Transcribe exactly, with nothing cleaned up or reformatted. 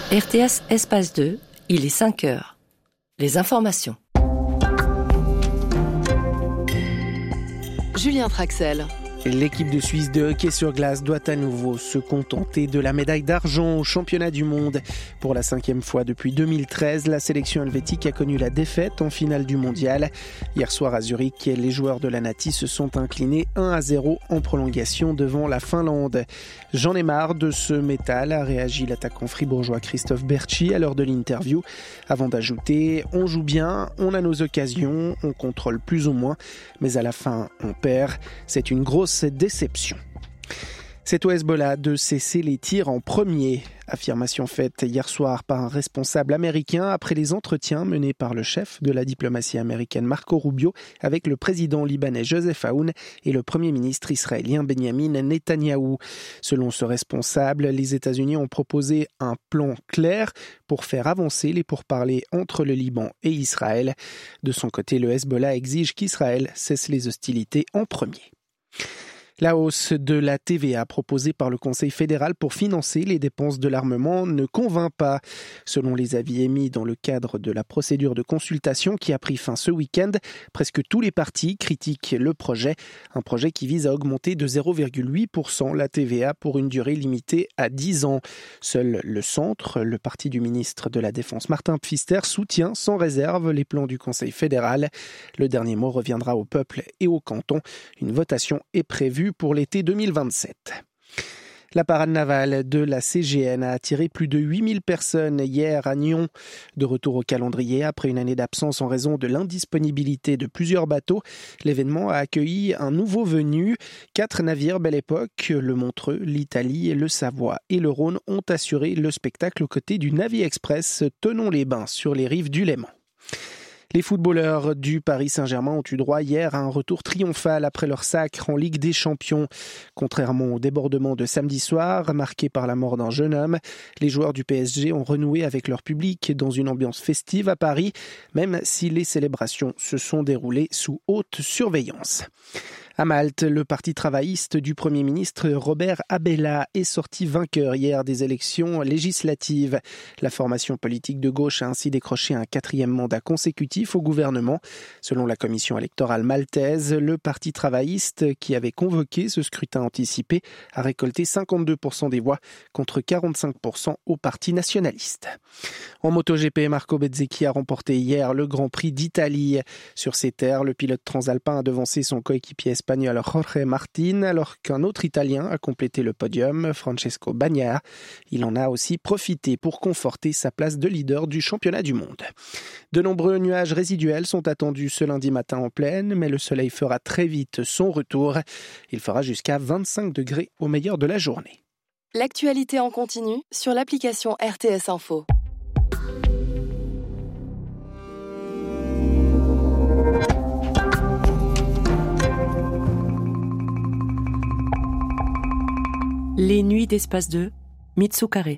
R T S Espace deux, il est cinq heures. Les informations. Julien Traxel. L'équipe de Suisse de hockey sur glace doit à nouveau se contenter de la médaille d'argent au championnat du monde. Pour la cinquième fois depuis deux mille treize, la sélection helvétique a connu la défaite en finale du mondial. Hier soir à Zurich, les joueurs de la Nati se sont inclinés un à zéro en prolongation devant la Finlande. J'en ai marre de ce métal, a réagi l'attaquant fribourgeois Christophe Berchi à l'heure de l'interview. Avant d'ajouter, on joue bien, on a nos occasions, on contrôle plus ou moins, mais à la fin, on perd. C'est une grosse déception. C'est au Hezbollah de cesser les tirs en premier. Affirmation faite hier soir par un responsable américain après les entretiens menés par le chef de la diplomatie américaine Marco Rubio avec le président libanais Joseph Aoun et le premier ministre israélien Benjamin Netanyahou. Selon ce responsable, les États-Unis ont proposé un plan clair pour faire avancer les pourparlers entre le Liban et Israël. De son côté, le Hezbollah exige qu'Israël cesse les hostilités en premier. La hausse de la T V A proposée par le Conseil fédéral pour financer les dépenses de l'armement ne convainc pas. Selon les avis émis dans le cadre de la procédure de consultation qui a pris fin ce week-end, presque tous les partis critiquent le projet, un projet qui vise à augmenter de zéro virgule huit pour cent la T V A pour une durée limitée à dix ans. Seul le Centre, le parti du ministre de la Défense Martin Pfister, soutient sans réserve les plans du Conseil fédéral. Le dernier mot reviendra au peuple et au canton. Une votation est prévue pour l'été deux mille vingt-sept. La parade navale de la C G N a attiré plus de huit mille personnes hier à Nyon. De retour au calendrier après une année d'absence en raison de l'indisponibilité de plusieurs bateaux, l'événement a accueilli un nouveau venu. Quatre navires Belle Époque, le Montreux, l'Italie, le Savoie et le Rhône ont assuré le spectacle aux côtés du Navy Express Thonon-les-Bains sur les rives du Léman. Les footballeurs du Paris Saint-Germain ont eu droit hier à un retour triomphal après leur sacre en Ligue des Champions. Contrairement au débordement de samedi soir, marqué par la mort d'un jeune homme, les joueurs du P S G ont renoué avec leur public dans une ambiance festive à Paris, même si les célébrations se sont déroulées sous haute surveillance. À Malte, le parti travailliste du Premier ministre Robert Abela est sorti vainqueur hier des élections législatives. La formation politique de gauche a ainsi décroché un quatrième mandat consécutif au gouvernement. Selon la commission électorale maltaise, le parti travailliste qui avait convoqué ce scrutin anticipé a récolté cinquante-deux pour cent des voix contre quarante-cinq pour cent au parti nationaliste. En MotoGP, Marco Bezzecchi a remporté hier le Grand Prix d'Italie. Sur ses terres, le pilote transalpin a devancé son coéquipier espagnol Jorge Martin, alors qu'un autre Italien a complété le podium, Francesco Bagnaia. Il en a aussi profité pour conforter sa place de leader du championnat du monde. De nombreux nuages résiduels sont attendus ce lundi matin en plaine, mais le soleil fera très vite son retour. Il fera jusqu'à vingt-cinq degrés au meilleur de la journée. L'actualité en continu sur l'application R T S Info. Les nuits d'Espace deux, Mitsu Carré.